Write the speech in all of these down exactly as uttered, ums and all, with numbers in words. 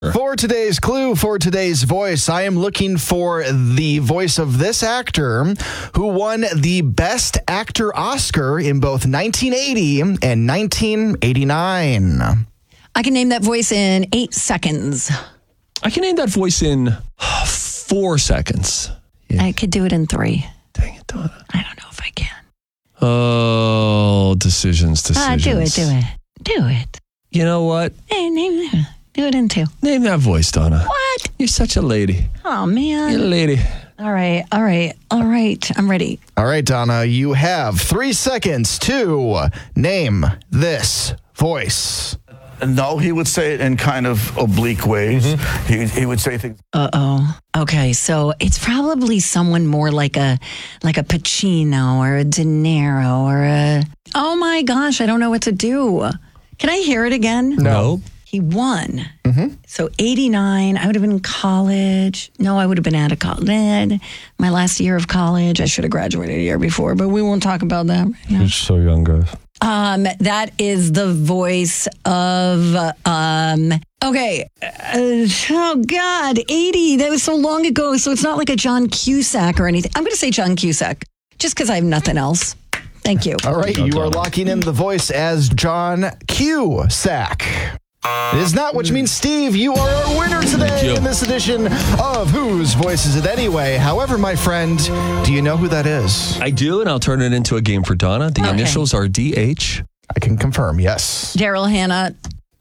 For today's clue, for today's voice, I am looking for the voice of this actor who won the Best Actor Oscar in both nineteen eighty and nineteen eighty-nine. I can name that voice in eight seconds. I can name that voice in four seconds. Yeah. I could do it in three. Dang it, Donna. I don't know if I can. Oh, decisions, decisions. Uh, do it, do it. Do it. You know what? Hey, name it. Do it in two. Name that voice, Donna. What? You're such a lady. Oh, man. You're a lady. All right, all right, all right. I'm ready. All right, Donna, you have three seconds to name this voice. No, he would say it in kind of oblique ways. Mm-hmm. He he would say things. Uh-oh. Okay, so it's probably someone more like a like a Pacino or a De Niro or a... Oh, my gosh, I don't know what to do. Can I hear it again? No. He won. Mm-hmm. So eighty-nine, I would have been in college. No, I would have been out of college. My last year of college. I should have graduated a year before, but we won't talk about that right now. You're so young, guys. Um, that is the voice of, um, okay. Uh, oh, God, eighty. That was so long ago. So it's not like a John Cusack or anything. I'm going to say John Cusack just because I have nothing else. Thank you. All right, you are locking in the voice as John Cusack. It is not, which means, Steve, you are our winner today in this edition of Whose Voice Is It Anyway? However, my friend, do you know who that is? I do, and I'll turn it into a game for Donna. The okay. initials are D H. I can confirm, yes. Daryl Hannah.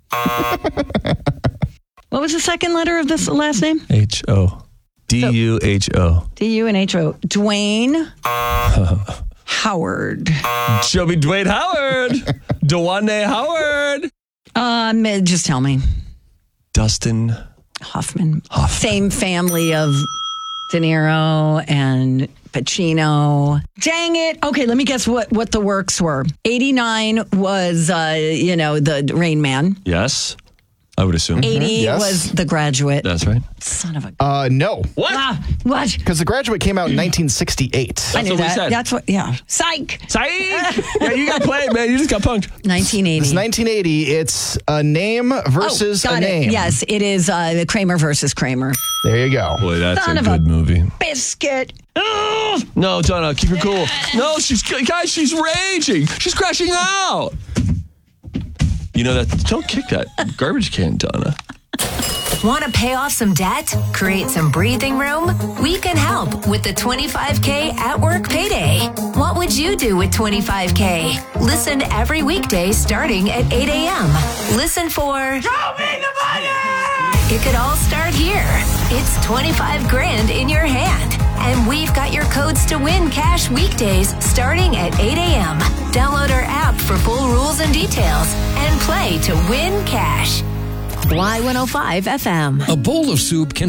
What was the second letter of this last name? H O. D U H O. D U and H O. Dwayne Howard. Show me Dwayne Howard. Dwayne Howard. Um, just tell me. Dustin Hoffman. Hoffman. Same family of De Niro and Pacino. Dang it. Okay, let me guess what, what the works were. eighty-nine was, uh, you know, the Rain Man. Yes, I would assume. eighty Yes. was The Graduate. That's right. Son of a... Uh, no. What? Ah, what? Because The Graduate came out in nineteen sixty-eight. I knew what we that. said. That's what, yeah. Psych. Psych! Yeah, you got played, man. You just got punked. nineteen eighty. It's nineteen eighty. It's a name versus oh, got a name. It. Yes, it is uh, Kramer versus Kramer. There you go. Boy, that's Son a of good a movie. Biscuit. No, Donna, keep her cool. No, she's guys, she's raging. She's crashing out. You know that? Don't kick that garbage can, Donna. Want to pay off some debt? Create some breathing room? We can help with the twenty-five K at work payday. What would you do with twenty-five K? Listen every weekday starting at eight a.m. Listen for Show me the money! It could all start here. It's twenty-five grand in your hand. And we've got your codes to win cash weekdays starting at eight a.m. Download our app for full rules and details and play to win cash. Y one oh five F M. A bowl of soup can